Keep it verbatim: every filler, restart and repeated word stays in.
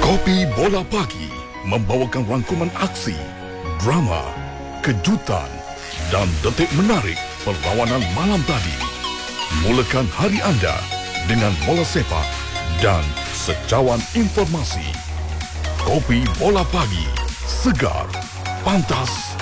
Kopi Bola Pagi membawakan rangkuman aksi, drama, kejutan dan detik menarik perlawanan malam tadi. Mulakan hari anda dengan bola sepak dan secawan informasi. Kopi Bola Pagi, segar, pantas